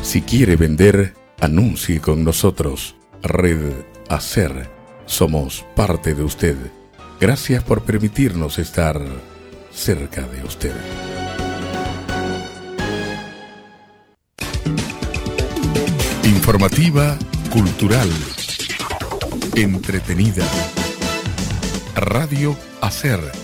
Si quiere vender, anuncie con nosotros. Red Hacer. Somos parte de usted. Gracias por permitirnos estar cerca de usted. Informativa, cultural, entretenida. Radio Hacer.